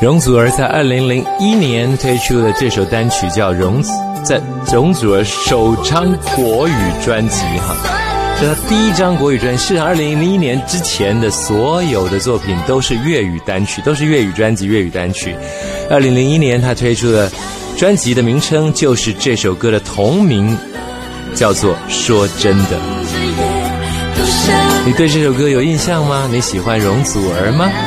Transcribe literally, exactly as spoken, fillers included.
容祖儿在二零零一年推出的这首单曲叫容在容祖儿首张国语专辑哈，这第一张国语专辑。事实上二零零一年之前的所有的作品都是粤语单曲，都是粤语专辑粤语单曲。二零零一年他推出的专辑的名称就是这首歌的同名，叫做说真的。你对这首歌有印象吗？你喜欢容祖儿吗？